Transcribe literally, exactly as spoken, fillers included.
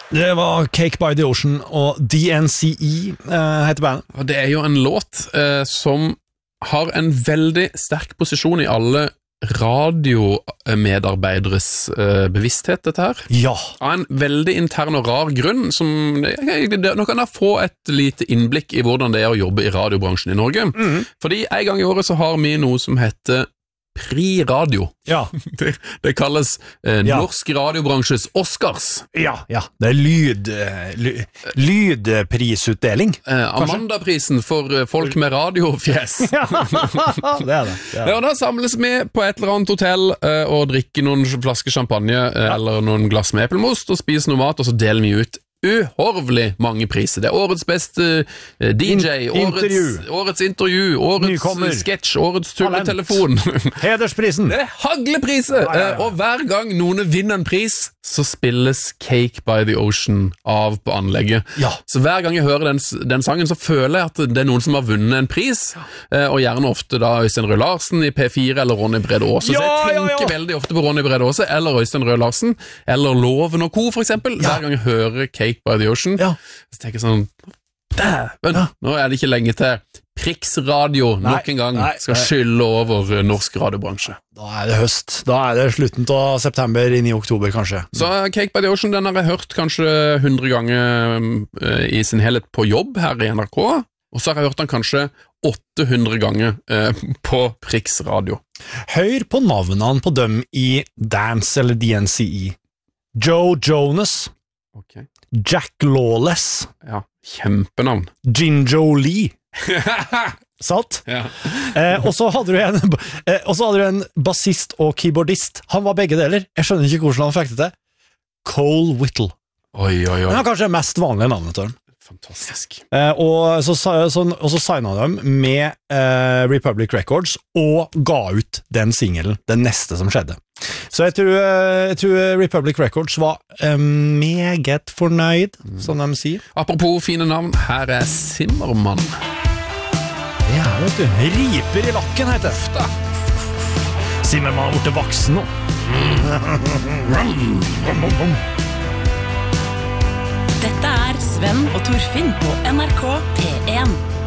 Det var Cake by the Ocean, og D N C E uh, heter bandet. Og det er jo en låt uh, som har en veldig sterk posisjon i alle radiomedarbeideres uh, bevissthet, dette her. Ja. Av en veldig intern og rar grunn, som, nå kan jeg få et lite innblikk i hvordan det er å jobbe i radiobransjen i Norge. Mm. Fordi en gang i året så har vi noe som heter Pri Radio. Ja. Det, det kalles eh, ja. norsk radiobransjes Oscars. Ja, ja. Det er lyd, ly, lydprisutdeling. Eh, Amanda-prisen for eh, folk med radiofjes. Ja, det er det. det, er det. Ja, da samles vi på et eller annet hotell eh, og drikker noen flasker champagne eh, ja. eller noen glass med epelmost og spiser noe mat, og så deler vi ut uhorvelig mange priser. Det er årets beste uh, D J, In- årets intervju. årets intervju, årets Nykommer. sketsj, årets tulletelefon. Hedersprisen. Det er haglepriser! Ja, ja, ja. Uh, og hver gang noen vinner en pris, så spilles Cake by the Ocean av på anlegget. Ja. Så hver gang jeg hører den, den sangen, så føler jeg at det er noen som har vunnet en pris, uh, og gjerne ofte da Øystein Røe Larsen i P fire, eller Ronny Brede Aase. Ja, så jeg tenker ja, ja. veldig ofte på Ronny Brede Aase, eller Øystein Røe Larsen, eller Loven og Co, for eksempel. Ja. Hver gang jeg hører Cake by the Ocean, Ja. så tenker jeg sånn, dæven, Ja. nå er det ikke lenge til Prix Radio Nei, nok en gang nei, skal nei. skylle over uh, norsk radiobransje. Da er det høst. Da er det slutten av september, inn i oktober kanskje. Så Cake by the Ocean, den har jeg hørt kanskje hundre ganger uh, i sin helhet på jobb her i N R K, og så har jeg hørt den kanskje åtte hundre ganger uh, på Prix Radio. Hør på navnene på dem i Dance eller D N C E. Joe Jonas, Ok. Jack Lawless, Ja, kjempenavn. Jinjo Lee. Sant? Ja. Eh, og så hadde du en eh, Og så hadde du en bassist og keyboardist. Han var begge deler. Jeg skjønner ikke hvordan han fikk det til. Cole Whittle. Oi, oi, oi. Men han er kanskje det mest vanlige navnet til dem. Fantastisk. Eh, og så, så, så, og så signet de med eh, Republic Records og ga ut den singelen, den neste som skjedde. Så jeg tror, jeg tror Republic Records var eh, meget fornøyd, mm. som de sier. Apropos fine navn, her er Zimmermann. Ja, vet du. Riper i lakken, heter det. Zimmermann har blitt voksen nå. Dette er Sven og Torfinn på N R K P en.